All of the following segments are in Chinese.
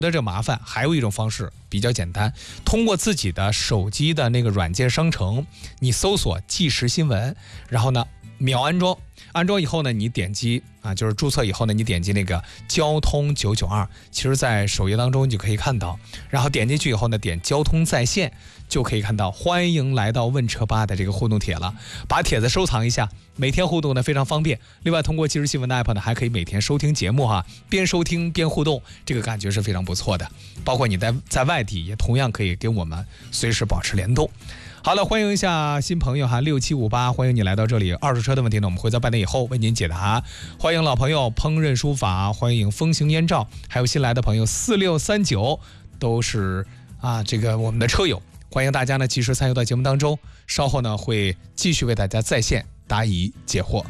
的这麻烦，还有一种方式比较简单，通过自己的手机的那个软件商城，你搜索即时新闻，然后呢秒安装，安装以后呢，你点击就是注册以后呢，你点击那个交通992，其实在首页当中你就可以看到，然后点进去以后呢，点交通在线，就可以看到欢迎来到问车吧的这个互动帖了，把帖子收藏一下，每天互动呢非常方便。另外通过即时新闻的 app 呢，还可以每天收听节目边收听边互动，这个感觉是非常不错的。包括你在外地也同样可以跟我们随时保持联动。好了，欢迎一下新朋友6758，欢迎你来到这里。二手车的问题呢，我们会在半点以后为您解答。欢迎老朋友烹饪书法，欢迎风行烟照，还有新来的朋友4639，都是这个我们的车友。欢迎大家呢及时参与到节目当中，稍后呢会继续为大家在线答疑解惑。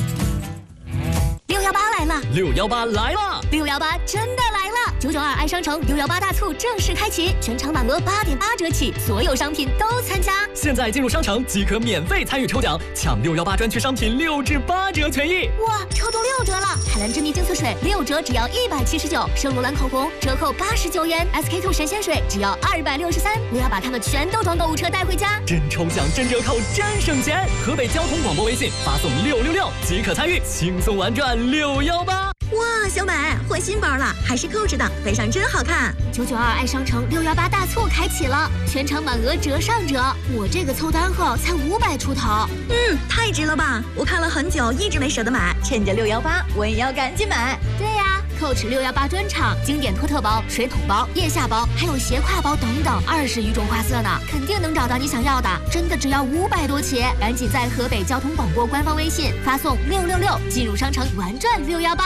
618来了 ，618来了 ，618真的来了！992爱商城618大促正式开启，全场满额8.8折起，所有商品都参加。 现在进入商城即可免费参与抽奖，抢618专区商品6至8折权益。 哇，抽中6折了！海蓝之谜净色水6折只要179，圣罗兰口红折扣89元，SK2 神仙水只要263。我要把它们全都装购物车带回家。 真抽奖，真折扣，真省钱！河北交通广播微信发送666即可参与，轻松玩转618。 哇，小美换新包了，还是Coach的，背上真好看。 992爱商城618大促开启了，全场满额折上折，我这个凑单后才500出头。 太值了吧！我看了很久，一直没舍得买，趁着618，我也要赶紧买。 对呀，Coach 618专场，经典托特包、水桶包、腋下包，还有斜挎包等等20余种花色呢，肯定能找到你想要的，真的只要500多起，赶紧在河北交通广播官方微信发送666进入商城玩转618。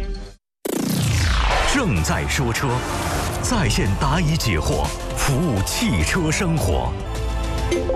正在说车，在线答疑解惑，服务汽车生活。